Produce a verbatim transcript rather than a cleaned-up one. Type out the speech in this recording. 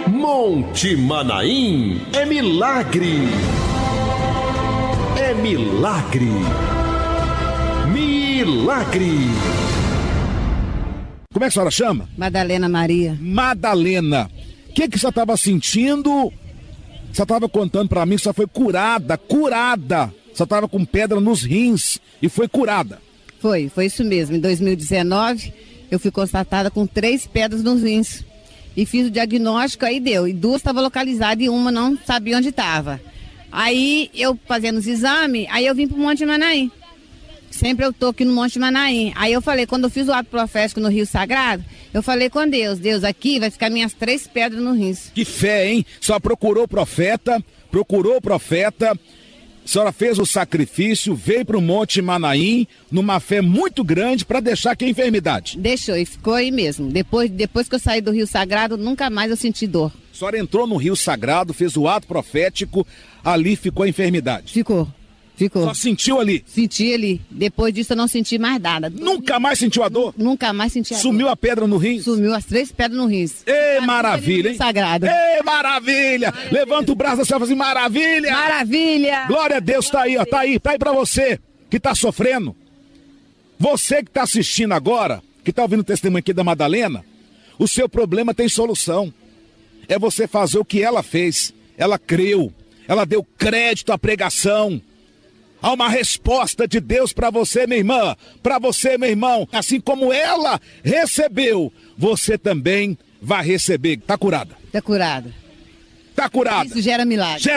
Monte Manaim é milagre. É milagre. Milagre. Como é que a senhora chama? Madalena Maria. Madalena. O que que você estava sentindo? Você estava contando para mim que você foi curada, curada. Você estava com pedra nos rins e foi curada. Foi, foi isso mesmo. Em dois mil e dezenove, eu fui constatada com três pedras nos rins. E fiz o diagnóstico, aí deu. E duas estavam localizadas e uma não sabia onde estava. Aí eu fazendo os exames, aí eu vim pro Monte Manaim. Sempre eu tô aqui no Monte Manaim. Aí eu falei, quando eu fiz o ato profético no Rio Sagrado, eu falei com Deus, Deus, aqui vai ficar minhas três pedras no rins. Que fé, hein? Só procurou o profeta, procurou o profeta, a senhora fez o sacrifício, veio pro Monte Manaim, numa fé muito grande para deixar aqui a enfermidade. Deixou, e ficou aí mesmo. Depois, depois que eu saí do Rio Sagrado, nunca mais eu senti dor. A senhora entrou no Rio Sagrado, fez o ato profético, ali ficou a enfermidade. Ficou. Ficou. Só sentiu ali? Senti ali. Depois disso eu não senti mais nada. Nunca mais sentiu a dor? Nunca mais senti a dor. Sumiu a pedra no rim? Sumiu as três pedras no rim. Ê, maravilha, hein? Sagrado. Ê, maravilha! Maravilha. Levanta o braço assim, assim, maravilha! Maravilha! Glória a Deus, tá aí, ó, tá aí, tá aí pra você que tá sofrendo. Você que tá assistindo agora, que tá ouvindo o testemunho aqui da Madalena, o seu problema tem solução. É você fazer o que ela fez. Ela creu, ela deu crédito à pregação. Há uma resposta de Deus para você, minha irmã, para você, meu irmão. Assim como ela recebeu, você também vai receber. Tá curada? Tá curada. Tá curada. Isso gera milagre. Gera